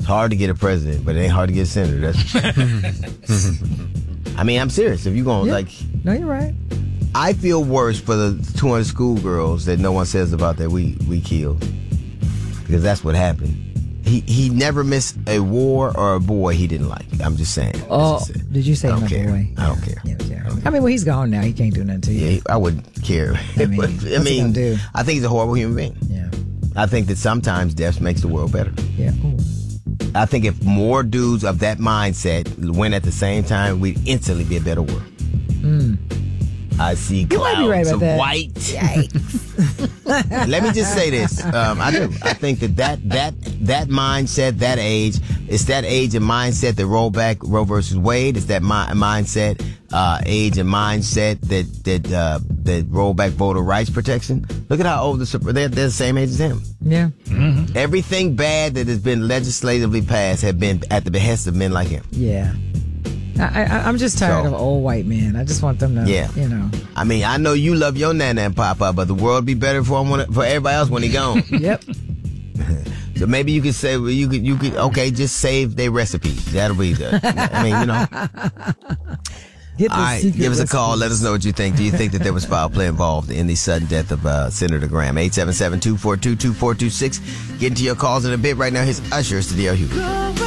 It's hard to get a president, but it ain't hard to get a senator. That's I mean, I'm serious. If you're going No, you're right. I feel worse for the 200 schoolgirls that no one says about that we killed, because that's what happened. He never missed a war or a boy he didn't like. I'm just saying. Oh, did you say I my don't care. boy? I don't care. Yeah, yeah. I mean, well, he's gone now. He can't do nothing to you. Yeah, I wouldn't care. I mean, what's he gonna do? I think he's a horrible human being. Yeah. I think that sometimes death makes the world better. Yeah. Ooh. I think if more dudes of that mindset went at the same time, we'd instantly be a better world. I see clouds right about of that. white. Let me just say this. I do. I think that mindset, that age, it's that age and mindset that roll back Roe versus Wade. It's that mindset, age and mindset that roll back voter rights protection. Look at how old they're the same age as him. Yeah. Mm-hmm. Everything bad that has been legislatively passed have been at the behest of men like him. Yeah. I'm just tired of old white men. I just want them to, you know. I mean, I know you love your nana and papa, but the world be better for everybody else when he gone. Yep. So maybe you could say, you could okay, just save their recipes. That'll be the. I mean, you know. All right, give us a call. Let us know what you think. Do you think that there was foul play involved in the sudden death of Senator Graham? 877-242-2426. Get into your calls in a bit. Right now, here's Usher to D.L. Hughes.